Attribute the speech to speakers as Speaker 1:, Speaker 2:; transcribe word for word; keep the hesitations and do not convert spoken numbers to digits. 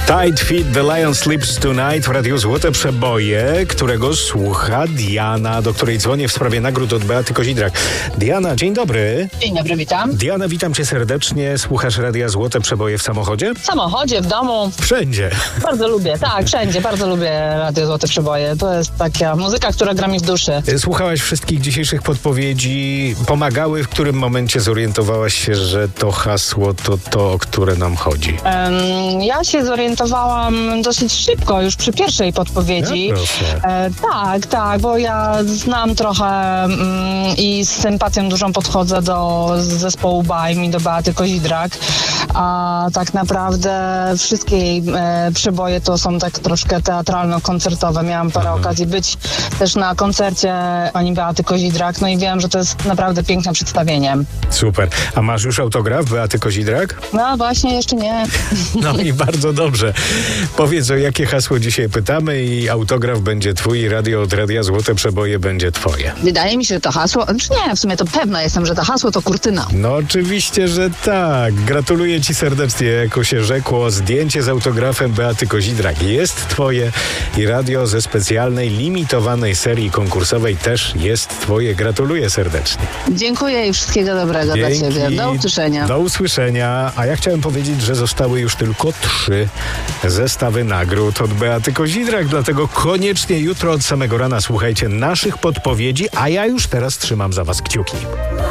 Speaker 1: Tight Fit, The Lion Sleeps Tonight w Radiu Złote Przeboje, którego słucha Diana, do której dzwonię w sprawie nagród od Beaty Kozidrak. Diana, dzień dobry.
Speaker 2: Dzień dobry, witam.
Speaker 1: Diana, witam cię serdecznie. Słuchasz Radia Złote Przeboje w samochodzie?
Speaker 2: W samochodzie, w domu.
Speaker 1: Wszędzie.
Speaker 2: Bardzo lubię, tak, wszędzie. Bardzo lubię Radio Złote Przeboje. To jest taka muzyka, która gra mi w duszy.
Speaker 1: Słuchałaś wszystkich dzisiejszych podpowiedzi. Pomagały, w którym momencie zorientowałaś się, że to hasło to to, o które nam chodzi?
Speaker 2: Um, ja się zorientowałam dosyć szybko, już przy pierwszej podpowiedzi.
Speaker 1: Ja, proszę.
Speaker 2: E, tak, tak, bo ja znam trochę mm, i z sympatią dużą podchodzę do zespołu Bajm i do Beaty Kozidrak, a tak naprawdę wszystkie jej e, przeboje to są tak troszkę teatralno-koncertowe. Miałam parę
Speaker 1: Mhm.
Speaker 2: okazji być też na koncercie pani Beaty Kozidrak, no i wiem, że to jest naprawdę piękne przedstawienie.
Speaker 1: Super. A masz już autograf Beaty Kozidrak?
Speaker 2: No właśnie, jeszcze nie.
Speaker 1: No i bardzo dobrze. Powiedz, o jakie hasło dzisiaj pytamy i autograf będzie twój i radio od Radia Złote Przeboje będzie twoje.
Speaker 2: Wydaje mi się, że to hasło, znaczy nie, w sumie to pewna jestem, że to hasło to kurtyna.
Speaker 1: No oczywiście, że tak. Gratuluję ci serdecznie, jako się rzekło. Zdjęcie z autografem Beaty Kozidrak jest twoje i radio ze specjalnej, limitowanej serii konkursowej też jest twoje. Gratuluję serdecznie.
Speaker 2: Dziękuję i wszystkiego dobrego dla ciebie. Do usłyszenia.
Speaker 1: Do usłyszenia. A ja chciałem powiedzieć, że zostały już tylko trzy zestawy nagród od Beaty Kozidrak, dlatego koniecznie jutro od samego rana słuchajcie naszych podpowiedzi, a ja już teraz trzymam za was kciuki.